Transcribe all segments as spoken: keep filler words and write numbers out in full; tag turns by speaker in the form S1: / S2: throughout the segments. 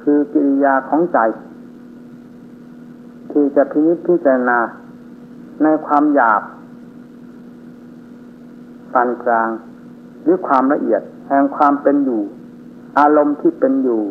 S1: คือกิริยาของใจที่จะพินิจพิจารณาในความหยาบปานกลางหรือความละเอียดแห่งความเป็นอยู่อารมณ์ที่เป็นอยู่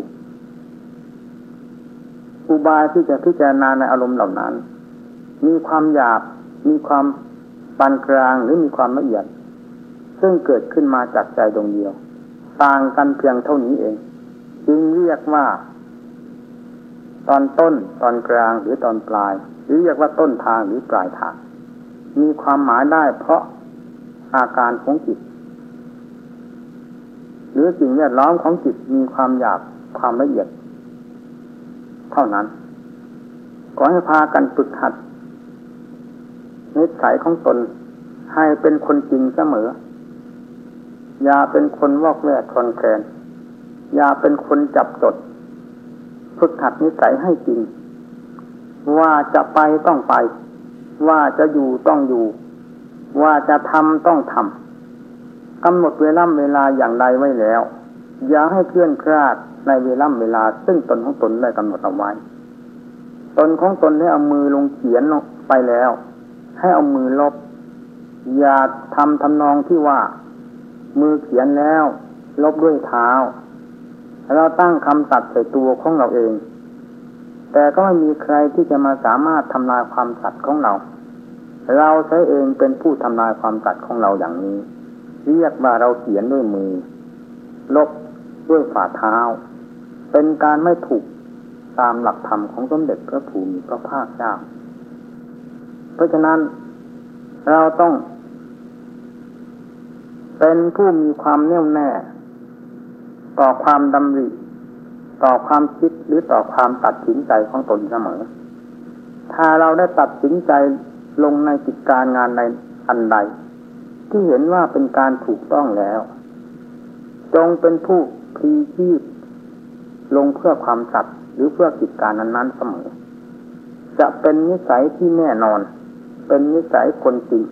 S1: อุบายที่จะพิจารณาในอารมณ์เหล่านั้นมีความหยาบมีความปานกลางหรือมีความละเอียดซึ่งเกิดขึ้นมาจากใจดวงเดียวต่างกันเพียงเท่านี้เองจึงเรียกว่าตอนต้นตอนกลางหรือตอนปลายหรือเรียกว่าต้นทางหรือปลายทางมีความหมายได้เพราะอาการของจิตหรือสิ่งแวดล้อมของจิตมีความหยาบความละเอียดเท่านั้นขอให้พากันฝึกหัดนิสัยของตนให้เป็นคนจริงเสมออย่าเป็นคนวอกแวกคลอนแคลนอย่าเป็นคนจับจดฝึกหัดนิสัยให้จริงว่าจะไปต้องไปว่าจะอยู่ต้องอยู่ว่าจะทำต้องทำกำหนดเวลาเวลาอย่างใดไว้แล้วอย่าให้เคลื่อนคลาดในเวลาเวลาซึ่งตนของตนได้กำหนดเอาไว้ตนของตนได้เอามือลงเขียนลงไปแล้วให้เอามือลบอย่าทำทำนองที่ว่ามือเขียนแล้วลบด้วยเท้าเราตั้งคำตัดใส่ตัวของเราเองแต่ก็ไม่มีใครที่จะมาสามารถทำลายความตัดของเราเราใช้เองเป็นผู้ทำลายความตัดของเราอย่างนี้เรียกว่าเราเขียนด้วยมือลบด้วยฝ่าเท้าเป็นการไม่ถูกตามหลักธรรมของสมเด็จพระภูมิพระภาคเจ้าเพราะฉะนั้นเราต้องเป็นผู้มีความแน่วแน่ต่อความดำริต่อความคิดหรือต่อความตัดสินใจของตนเสมอถ้าเราได้ตัดสินใจลงในกิจการงานในอันใดที่เห็นว่าเป็นการถูกต้องแล้วจงเป็นผู้พลีชีพลงเพื่อความสัตย์หรือเพื่อกิจการนั้นๆเสมอจะเป็นนิสัยที่แน่นอนเป็นนิสัยคนจริง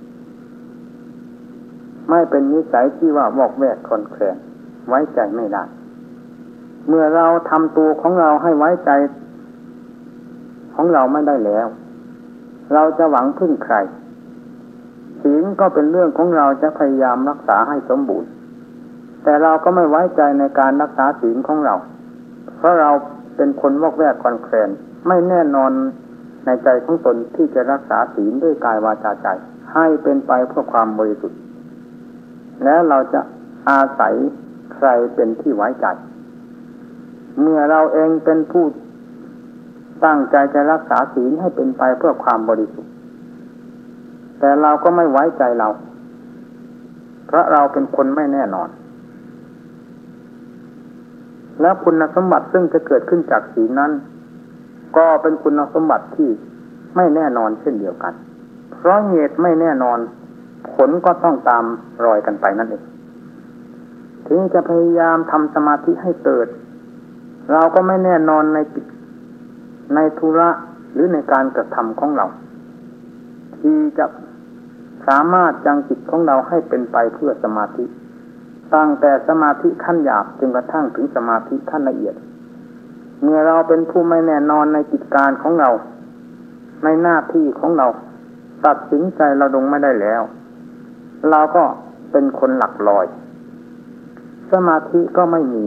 S1: ไม่เป็นนิสัยที่ว่าวอกแวกคลอนแคลนไว้ใจไม่ได้เมื่อเราทำตัวของเราให้ไว้ใจของเราไม่ได้แล้วเราจะหวังพึ่งใครศีลก็เป็นเรื่องของเราจะพยายามรักษาให้สมบูรณ์แต่เราก็ไม่ไว้ใจในการรักษาศีลของเราเพราะเราเป็นคนวอกแวกคลอนแคลนไม่แน่นอนในใจของตนที่จะรักษาศีลด้วยกายวาจาใจให้เป็นไปเพื่อความบริสุทธิ์แล้วเราจะอาศัยใครเป็นที่ไว้ใจเมื่อเราเองเป็นผู้ตั้งใจจะรักษาศีลให้เป็นไปเพื่อความบริสุทธิ์แต่เราก็ไม่ไว้ใจเราเพราะเราเป็นคนไม่แน่นอนและคุณสมบัติซึ่งจะเกิดขึ้นจากศีลนั้นก็เป็นคุณสมบัติที่ไม่แน่นอนเช่นเดียวกันเพราะเหตุไม่แน่นอนผลก็ต้องตามรอยกันไปนั่นเองถึงจะพยายามทำสมาธิให้เกิดเราก็ไม่แน่นอนในกิจในธุระหรือในการกระทำของเราที่จะสามารถยังจิตของเราให้เป็นไปเพื่อสมาธิตั้งแต่สมาธิขั้นหยาบจนกระทั่งถึงสมาธิขั้นละเอียดเมื่อเราเป็นผู้ไม่แน่นอนในกิจการของเราในหน้าที่ของเราตัดสินใจเราลงไม่ได้แล้วเราก็เป็นคนหลักลอยสมาธิก็ไม่มี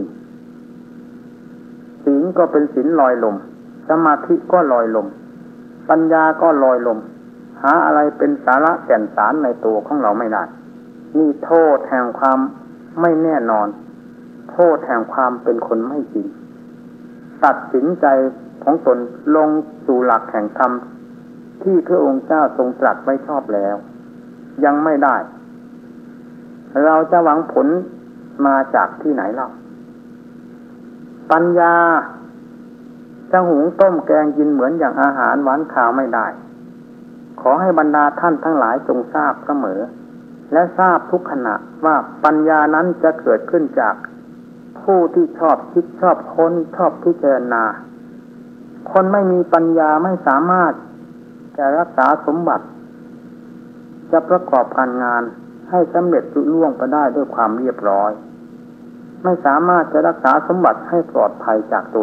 S1: ศีลก็เป็นศีลลอยลมสมาธิก็ลอยลมปัญญาก็ลอยลมหาอะไรเป็นสาระแก่นสารในตัวของเราไม่ได้นี่โทษแห่งความไม่แน่นอนโทษแห่งความเป็นคนไม่จริงตัดสินใจของตนลงสู่หลักแห่งธรรมที่พระองค์เจ้าทรงตรัสไว้ชอบแล้วยังไม่ได้เราจะหวังผลมาจากที่ไหนเล่าปัญญาจะหุงต้มแกงกินเหมือนอย่างอาหารหวานข้าวไม่ได้ขอให้บรรดาท่านทั้งหลายจงทราบเสมอและทราบทุกขณะว่าปัญญานั้นจะเกิดขึ้นจากผู้ที่ชอบคิดชอบค้นชอบพิจารณาคนไม่มีปัญญาไม่สามารถจะรักษาสมบัติจะประกอบการงานให้สำเร็จลุล่วงไปได้ด้วยความเรียบร้อยไม่สามารถจะรักษาสมบัติให้ปลอดภัยจากตัว